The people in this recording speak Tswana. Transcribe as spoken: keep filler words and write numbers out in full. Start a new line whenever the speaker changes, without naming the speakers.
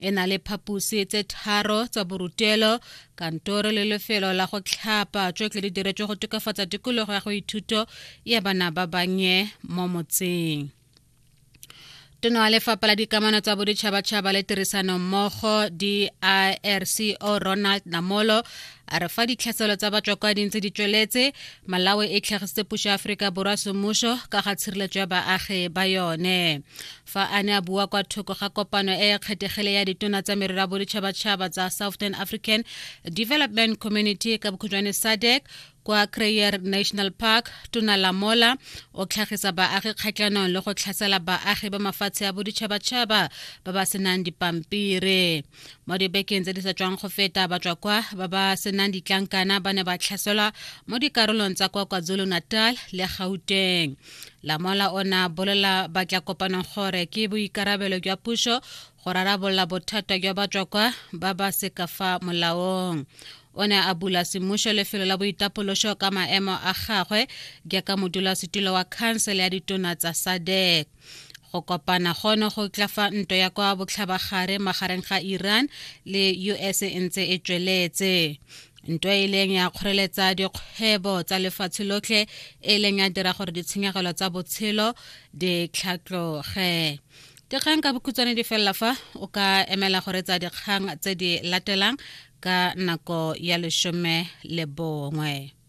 e na le phapusi tse tharo tsa borutelo, kantoro le lefelo la go tlhapa tsotlhe di diretswe go tokafatsa tikologo ya go ithuto ya bana ba bannye mo motseng. Tona wa Lefapha la Dikamano tsa Boditšhabatšhaba le Tirisano mmogo D I R C O Ronald Namolo a re fa ditlhaselo tsa batswakwa di ntse di tsweletse, Malawi e tlhagisitse puso ya Aforika Borwa semmušo ka ga tshireletso ya baagi ba yone. Fa a ne a bua kwa thoko ga kopano e kgethegile ya ditona tsa merero ya boditšhabatšhaba tsa Southern African Development Community ka bokhutshwane S A D C kwa Kruger National Park, Tona Lamola o tlhagisa baagi kgatlhanong le go tlhasela baagi ba mafatshe ya boditšhabatšhaba ba ba senang dipampiri. Mo dibekeng tse di sa tswang go feta, batswakwa ba ba senang ditlankana ba ne ba tlhaselwa mo dikarolong tsa kwa KwaZulu-Natal le Gauteng. Lamola o na bolela batla kopanong gore ke boikarabelo jwa puso go rarabolola bothata jwa batswakwa ba ba se ka fa molaong. O ne a bula semmušo lefelo la boitapološo ka maemo a gagwe jaaka modulasetulo wa khansele ya ditona tsa S A D C. Go kopana gono go tla fa ntwa ya kwa botlhabagare magareng ga Iran le U S e ntse e tsweletse. Ntwa e leng ya kgoreletsa dikgwebo tsa lefatshe lotlhe e leng ya dira gore ditshenyegelo tsa botshelo di tlhatloge. Dikgang ka bokhutswane di fela fa o ka emela gore tsa dikgang tse di latelang ka nako ya lesome le bongwe.